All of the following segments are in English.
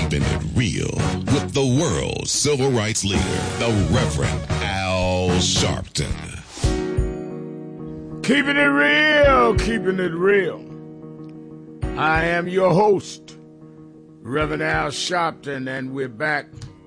Keeping It Real with the world's civil rights leader, the Reverend Al Sharpton. Keeping it real, keeping it real. I am your host, Reverend Al Sharpton, and we're back.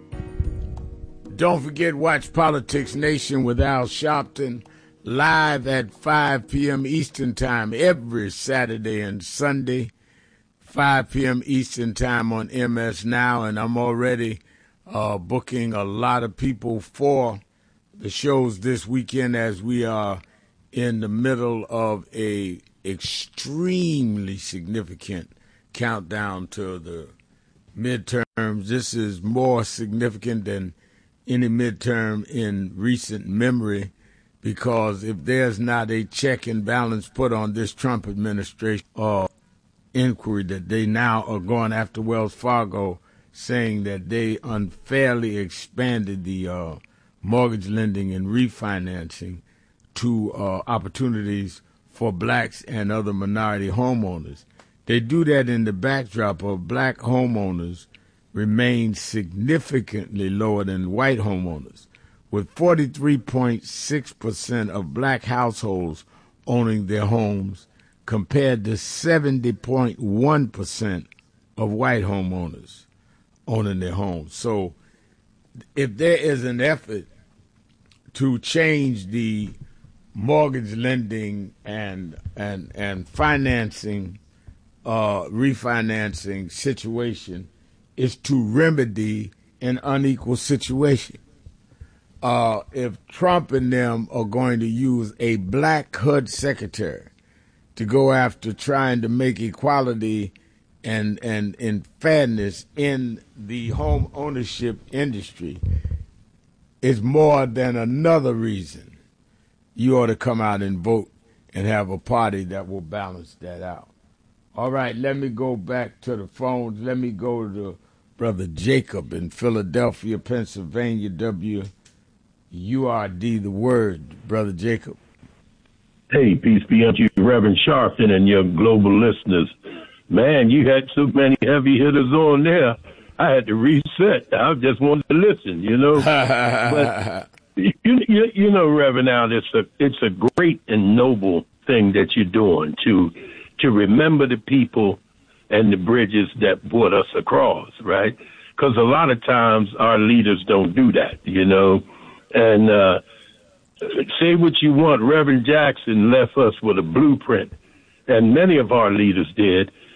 Don't forget, watch Politics Nation with Al Sharpton live at 5 p.m. Eastern Time every Saturday and Sunday, 5 p.m. Eastern Time on MS Now, and I'm already booking a lot of people for the shows this weekend as we are in the middle of a extremely significant countdown to the midterms. This is more significant than any midterm in recent memory, because if there's not a check and balance put on this Trump administration inquiry that they now are going after Wells Fargo, saying that they unfairly expanded the mortgage lending and refinancing to opportunities for blacks and other minority homeowners. They do that in the backdrop of black homeowners remain significantly lower than white homeowners, with 43.6% of black households owning their homes compared to 70.1% of white homeowners owning their homes. So if there is an effort to change the mortgage lending and financing, refinancing situation, is to remedy an unequal situation. If Trump and them are going to use a black HUD secretary to go after trying to make equality and fairness in the home ownership industry, is more than another reason you ought to come out and vote and have a party that will balance that out. All right, let me go back to the phones. Let me go to Brother Jacob in Philadelphia, Pennsylvania, WURD, the word. Brother Jacob. Hey, peace be unto you, Reverend Sharpton, and your global listeners. Man, you had so many heavy hitters on there. I had to reset. I just wanted to listen, you know. But you know, Reverend, now it's a great and noble thing that you're doing to remember the people and the bridges that brought us across, right? Because a lot of times our leaders don't do that, you know. And say what you want, Reverend Jackson left us with a blueprint, and many of our leaders did.